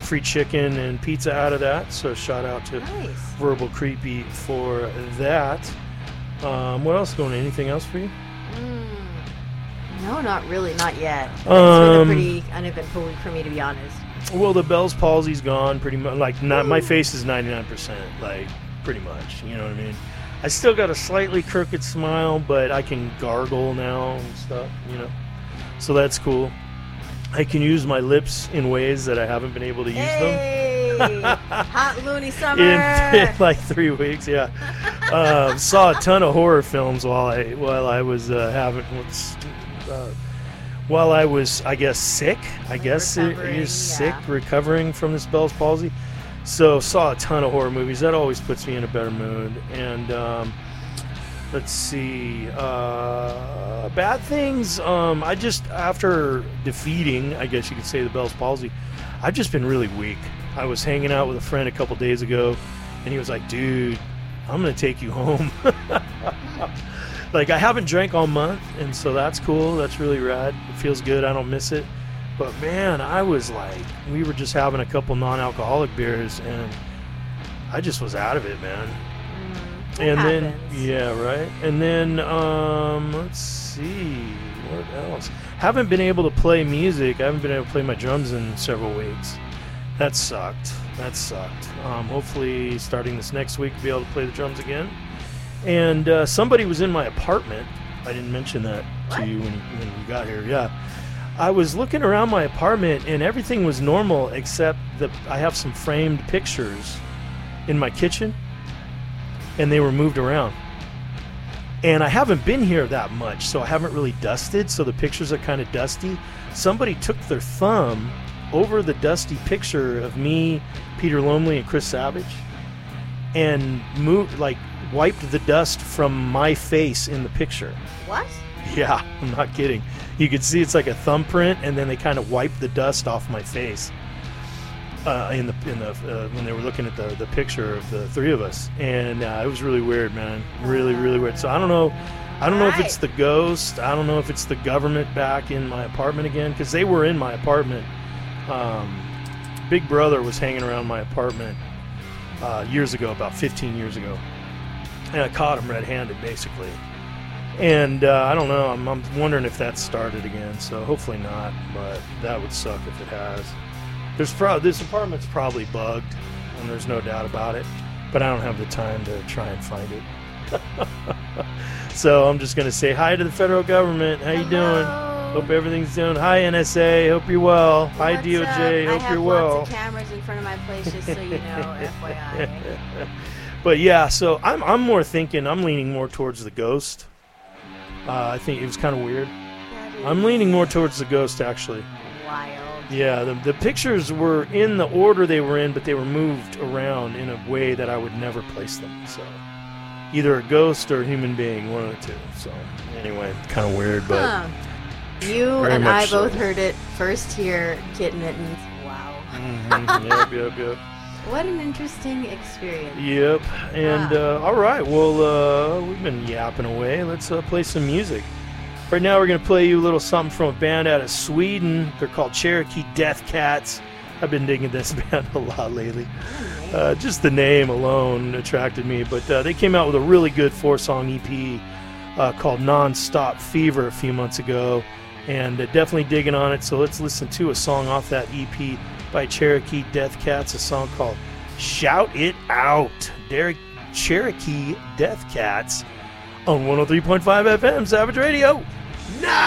free chicken and pizza out of that. So shout out to Nice. Verbal Creepy for that. What else going on? Anything else for you? No, not really, not yet. It's been a pretty uneventful week for me, to be honest. Well, the Bell's palsy's gone pretty much. Like, my face is 99%. Like, pretty much. You know what I mean? I still got a slightly crooked smile, but I can gargle now and stuff. You know, so that's cool. I can use my lips in ways that I haven't been able to use them. Hey, hot loony summer. In like 3 weeks, yeah. Saw a ton of horror films while I was while I was, I guess, sick. I guess it is sick, recovering from this Bell's palsy. So saw a ton of horror movies. That always puts me in a better mood. And let's see, bad things. I just, after defeating, I guess you could say, the Bell's palsy, I've just been really weak. I was hanging out with a friend a couple days ago, and he was like, dude, I'm going to take you home. Like, I haven't drank all month, and so that's cool. That's really rad. It feels good. I don't miss it. But, man, I was like, we were just having a couple non-alcoholic beers, and I just was out of it, man. And happens. Then, yeah, right. And then, let's see, what else? Haven't been able to play music. I haven't been able to play my drums in several weeks. That sucked. Hopefully, starting this next week, I'll be able to play the drums again. And somebody was in my apartment. I didn't mention that to you when you got here. Yeah. I was looking around my apartment, and everything was normal except that I have some framed pictures in my kitchen, and they were moved around. And I haven't been here that much, so I haven't really dusted, so the pictures are kind of dusty. Somebody took their thumb over the dusty picture of me, Peter Lumley, and Chris Savage, and wiped the dust from my face in the picture. What? Yeah, I'm not kidding. You could see it's like a thumbprint, and then they kind of wiped the dust off my face when they were looking at the picture of the three of us, and it was really weird, man. Really, really weird. So I don't know if it's the ghost. I don't know if it's the government back in my apartment again, because they were in my apartment. Big Brother was hanging around my apartment years ago, about 15 years ago. And I caught him red-handed, basically. And I don't know. I'm wondering if that started again. So hopefully not. But that would suck if it has. This apartment's probably bugged, and there's no doubt about it. But I don't have the time to try and find it. So I'm just gonna say hi to the federal government. How you doing? Hope everything's doing. Hi NSA. Hope you're well. Hi What's DOJ. up? Hope you're well. I have lots of cameras in front of my place, just so you know, FYI. But yeah, so I'm leaning more towards the ghost. I think it was kind of weird. I'm leaning more towards the ghost, actually. Wild. Yeah, the pictures were in the order they were in, but they were moved around in a way that I would never place them. So either a ghost or a human being, one of the two. So anyway, kind of weird, but You very and I much so. both heard it first here, Kitten Mittens. Wow. Yep. What an interesting experience. Yep. And all right, well, we've been yapping away. Let's play some music. Right now, we're going to play you a little something from a band out of Sweden. They're called Cherokee Death Cats. I've been digging this band a lot lately. Just the name alone attracted me. But they came out with a really good 4-song EP called Non-Stop Fever a few months ago. And definitely digging on it. So let's listen to a song off that EP by Cherokee Death Cats, a song called Shout It Out. Cherokee Death Cats on 103.5 FM Savage Radio. Now!